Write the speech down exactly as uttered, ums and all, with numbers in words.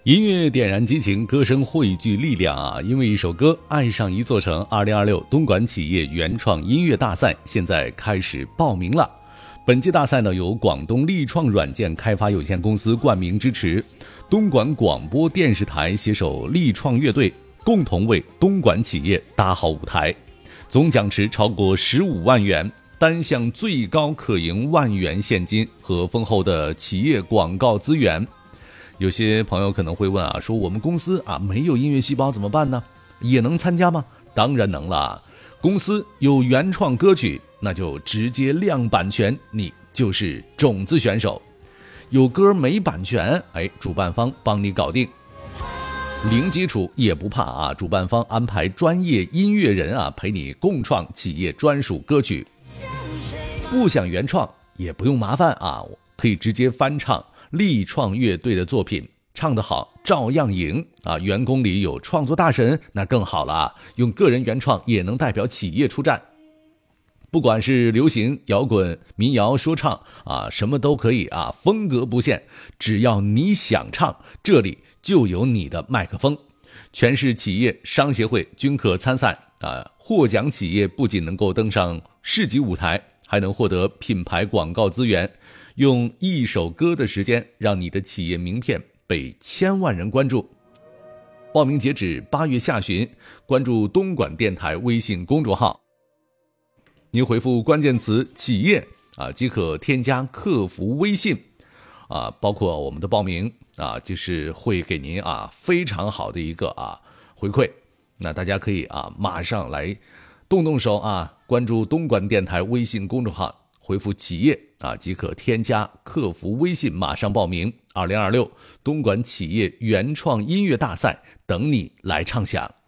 音乐点燃激情，歌声汇聚力量啊！因为一首歌爱上一座城，二零二六东莞企业原创音乐大赛现在开始报名了。本届大赛呢，由广东力创软件开发有限公司冠名支持，东莞广播电视台携手力创乐队，共同为东莞企业搭好舞台。总奖池超过十五万元，单项最高可赢万元现金和丰厚的企业广告资源。有些朋友可能会问啊，说我们公司啊没有音乐细胞怎么办呢？也能参加吗？当然能了。公司有原创歌曲，那就直接亮版权，你就是种子选手。有歌没版权，哎，主办方帮你搞定。零基础也不怕啊，主办方安排专业音乐人啊陪你共创企业专属歌曲。不想原创也不用麻烦啊，可以直接翻唱力创乐队的作品，唱得好照样赢啊！员工里有创作大神，那更好了，用个人原创也能代表企业出战。不管是流行、摇滚、民谣、说唱啊，什么都可以啊，风格不限，只要你想唱，这里就有你的麦克风。全市企业商协会均可参赛啊！获奖企业不仅能够登上市级舞台，还能获得品牌广告资源。用一首歌的时间，让你的企业名片被千万人关注。报名截止八月下旬，关注东莞电台微信公众号，您回复关键词企业啊，即可添加客服微信啊，包括我们的报名啊，就是会给您啊非常好的一个啊回馈。那大家可以啊马上来动动手啊，关注东莞电台微信公众号，回复企业啊，即可添加客服微信，马上报名。二零二六东莞企业原创音乐大赛等你来畅想。